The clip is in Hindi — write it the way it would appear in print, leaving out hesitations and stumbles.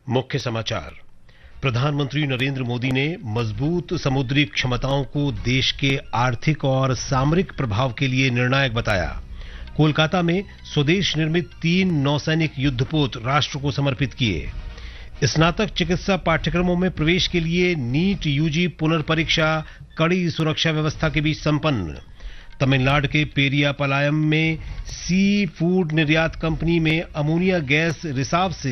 मुख्य समाचार। प्रधानमंत्री नरेंद्र मोदी ने मजबूत समुद्री क्षमताओं को देश के आर्थिक और सामरिक प्रभाव के लिए निर्णायक बताया। कोलकाता में स्वदेश निर्मित 3 नौसैनिक युद्धपोत राष्ट्र को समर्पित किए। स्नातक चिकित्सा पाठ्यक्रमों में प्रवेश के लिए नीट यूजी पुनर्परीक्षा कड़ी सुरक्षा व्यवस्था के बीच संपन्न। तमिलनाडु के पेरियापालयम में सी फूड निर्यात कंपनी में अमोनिया गैस रिसाव से